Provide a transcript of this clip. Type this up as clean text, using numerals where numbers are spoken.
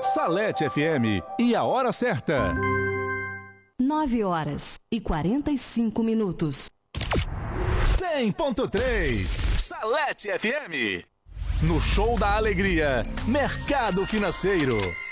Salete FM e a hora certa. 9h45. 100.3 Salete FM. No Show da Alegria, Mercado Financeiro.